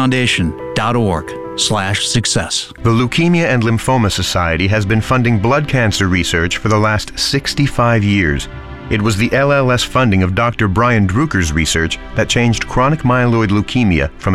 LLSfoundation.org/success. The Leukemia and Lymphoma Society has been funding blood cancer research for the last 65 years. It was the LLS funding of Dr. Brian Druker's research that changed chronic myeloid leukemia from